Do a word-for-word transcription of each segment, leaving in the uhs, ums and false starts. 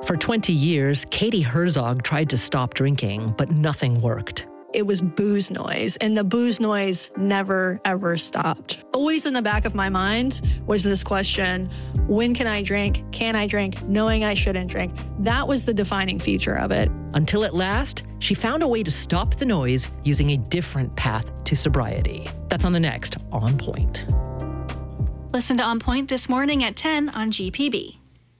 For twenty years, Katie Herzog tried to stop drinking, but nothing worked. It was booze noise, and the booze noise never, ever stopped. Always in the back of my mind was this question, when can I drink? Can I drink? Knowing I shouldn't drink. That was the defining feature of it. Until at last, she found a way to stop the noise using a different path to sobriety. That's on the next On Point. Listen to On Point this morning at ten on G P B.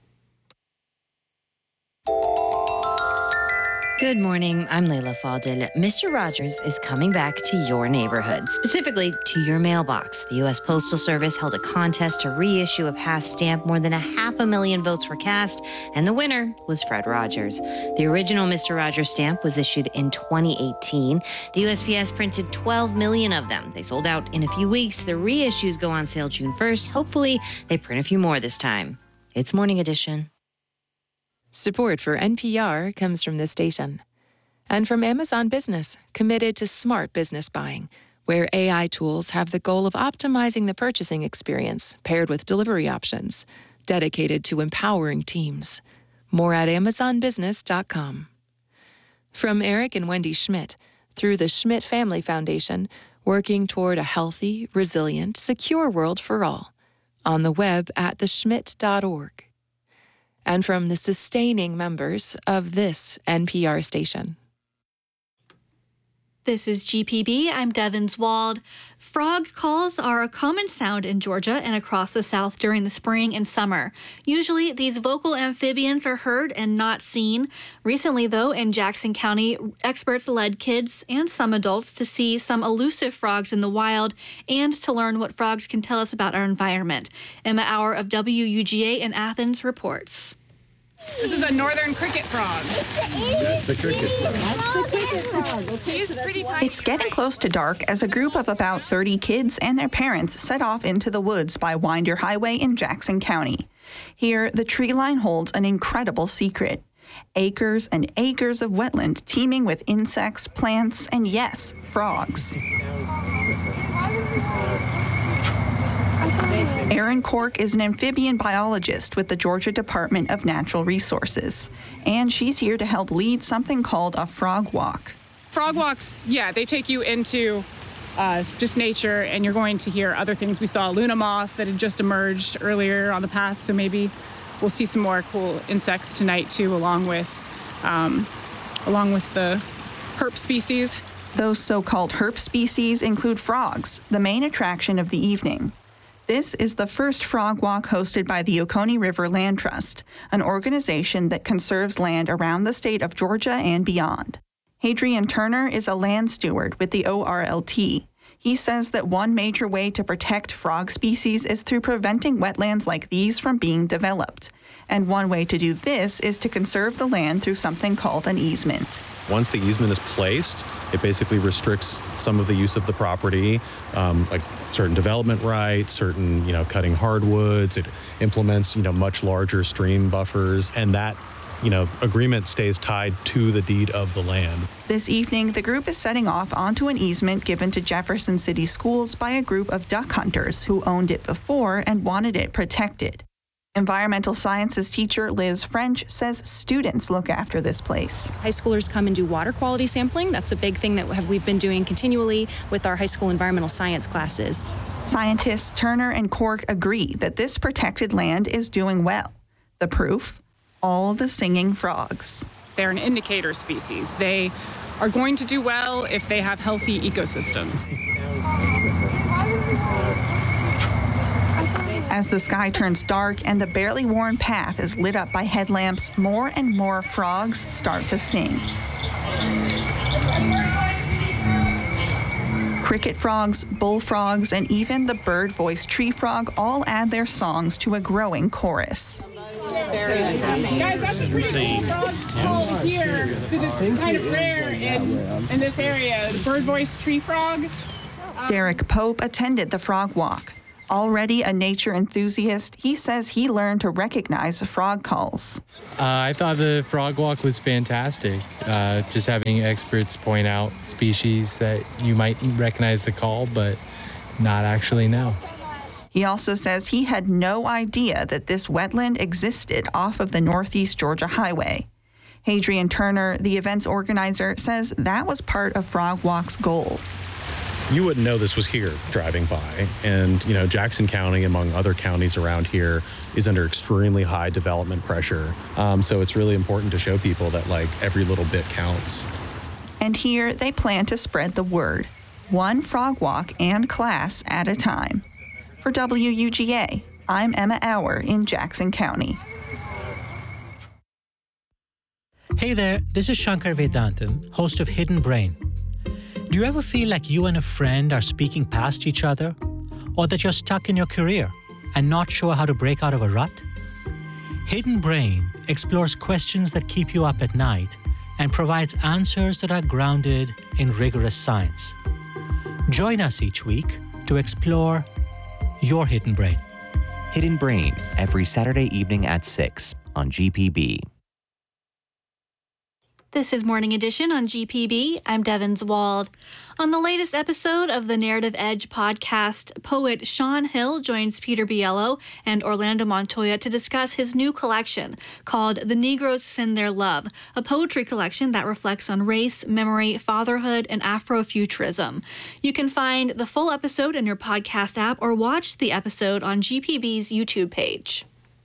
Good morning, I'm Layla Faldin. Mister Rogers is coming back to your neighborhood, specifically to your mailbox. The U S Postal Service held a contest to reissue a past stamp. More than a half a million votes were cast, and the winner was Fred Rogers. The original Mister Rogers stamp was issued in twenty eighteen. The U S P S printed twelve million of them. They sold out in a few weeks. The reissues go on sale June first. Hopefully, they print a few more this time. It's Morning Edition. Support for N P R comes from this station. And from Amazon Business, committed to smart business buying, where A I tools have the goal of optimizing the purchasing experience paired with delivery options, dedicated to empowering teams. More at amazon business dot com. From Eric and Wendy Schmidt, through the Schmidt Family Foundation, working toward a healthy, resilient, secure world for all. On the web at the schmidt dot org. And from the sustaining members of this N P R station. This is G P B. I'm Devins Wald. Frog calls are a common sound in Georgia and across the South during the spring and summer. Usually, these vocal amphibians are heard and not seen. Recently, though, in Jackson County, experts led kids and some adults to see some elusive frogs in the wild and to learn what frogs can tell us about our environment. Emma Auer of W U G A in Athens reports. This is a northern cricket frog. That's the cricket frog. That's the cricket frog. He's pretty tiny. It's getting close to dark as a group of about thirty kids and their parents set off into the woods by Winder Highway in Jackson County. Here, the tree line holds an incredible secret. Acres and acres of wetland teeming with insects, plants, and yes, frogs. Erin Cork is an amphibian biologist with the Georgia Department of Natural Resources, and she's here to help lead something called a frog walk. Frog walks, yeah, they take you into uh, just nature, and you're going to hear other things. We saw a Luna moth that had just emerged earlier on the path, so maybe we'll see some more cool insects tonight too, along with um, along with the herp species. Those so-called herp species include frogs, the main attraction of the evening. This is the first frog walk hosted by the Oconee River Land Trust, an organization that conserves land around the state of Georgia and beyond. Hadrian Turner is a land steward with the O R L T. He says that one major way to protect frog species is through preventing wetlands like these from being developed. And one way to do this is to conserve the land through something called an easement. Once the easement is placed, it basically restricts some of the use of the property, um, like certain development rights, certain, you know, cutting hardwoods. It implements, you know, much larger stream buffers, and that, you know, agreement stays tied to the deed of the land. This evening, the group is setting off onto an easement given to Jefferson City Schools by a group of duck hunters who owned it before and wanted it protected. Environmental sciences teacher Liz French says students look after this place. High schoolers come and do water quality sampling. That's a big thing that have, we've been doing continually with our high school environmental science classes. Scientists Turner and Cork agree that this protected land is doing well. The proof? All the singing frogs. They're an indicator species. They are going to do well if they have healthy ecosystems. As the sky turns dark and the barely worn path is lit up by headlamps, more and more frogs start to sing. Cricket frogs, bullfrogs, and even the bird-voiced tree frog all add their songs to a growing chorus. Guys, that's a pretty cool frog called here, because it's kind of rare in, in this area. The bird-voiced tree frog. Derek Pope attended the frog walk. Already a nature enthusiast, he says he learned to recognize frog calls. Uh, I thought the frog walk was fantastic. Uh, just having experts point out species that you might recognize the call, but not actually know. He also says he had no idea that this wetland existed off of the Northeast Georgia Highway. Hadrian Turner, the event's organizer, says that was part of Frog Walk's goal. You wouldn't know this was here driving by. And, you know, Jackson County, among other counties around here, is under extremely high development pressure. Um, so it's really important to show people that, like, every little bit counts. And here they plan to spread the word, one frog walk and class at a time. For W U G A, I'm Emma Auer in Jackson County. Hey there, this is Shankar Vedantam, host of Hidden Brain. Do you ever feel like you and a friend are speaking past each other? Or that you're stuck in your career and not sure how to break out of a rut? Hidden Brain explores questions that keep you up at night and provides answers that are grounded in rigorous science. Join us each week to explore your hidden brain. Hidden Brain, every Saturday evening at six on G P B. This is Morning Edition on G P B. I'm Devin Zwald. On the latest episode of the Narrative Edge podcast, poet Sean Hill joins Peter Biello and Orlando Montoya to discuss his new collection called The Negroes Send Their Love, a poetry collection that reflects on race, memory, fatherhood, and Afrofuturism. You can find the full episode in your podcast app or watch the episode on G P B's YouTube page.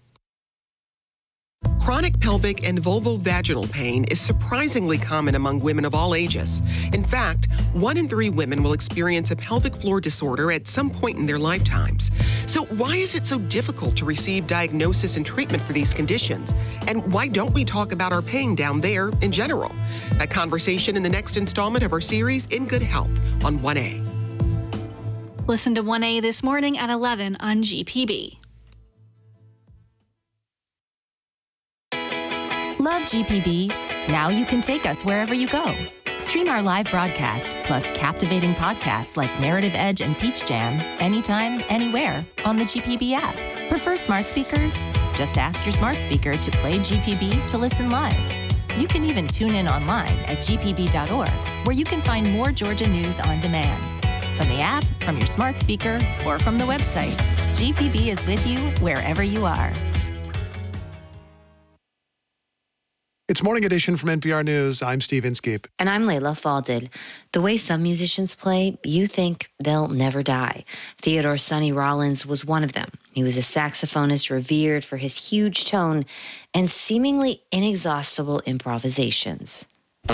Chronic pelvic and vulvovaginal pain is surprisingly common among women of all ages. In fact, one in three women will experience a pelvic floor disorder at some point in their lifetimes. So why is it so difficult to receive diagnosis and treatment for these conditions? And why don't we talk about our pain down there in general? That conversation in the next installment of our series, In Good Health, on one A. Listen to one A this morning at eleven on G P B. Love G P B? Now you can take us wherever you go. Stream our live broadcast, plus captivating podcasts like Narrative Edge and Peach Jam, anytime, anywhere on the G P B app. Prefer smart speakers? Just ask your smart speaker to play G P B to listen live. You can even tune in online at G P B dot org, where you can find more Georgia news on demand. From the app, from your smart speaker, or from the website, G P B is with you wherever you are. It's Morning Edition from N P R News. I'm Steve Inskeep. And I'm Layla Falded. The way some musicians play, you think they'll never die. Theodore Sonny Rollins was one of them. He was a saxophonist revered for his huge tone and seemingly inexhaustible improvisations.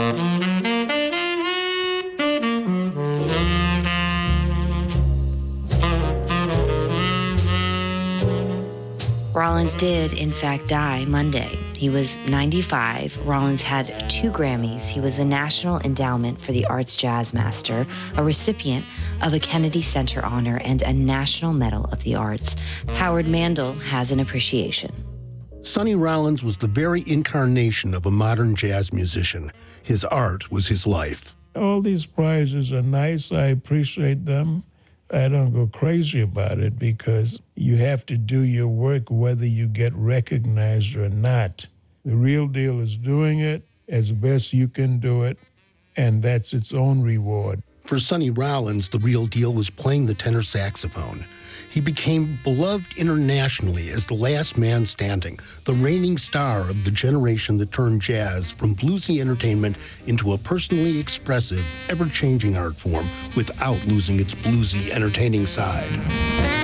Rollins did, in fact, die Monday. He was ninety-five. Rollins had two Grammys. He was the National Endowment for the Arts Jazz Master, a recipient of a Kennedy Center honor, and a National Medal of the Arts. Howard Mandel has an appreciation. Sonny Rollins was the very incarnation of a modern jazz musician. His art was his life. All these prizes are nice. I appreciate them. I don't go crazy about it because you have to do your work whether you get recognized or not. The real deal is doing it as best you can do it, and that's its own reward. For Sonny Rollins, the real deal was playing the tenor saxophone. He became beloved internationally as the last man standing, the reigning star of the generation that turned jazz from bluesy entertainment into a personally expressive, ever-changing art form without losing its bluesy, entertaining side.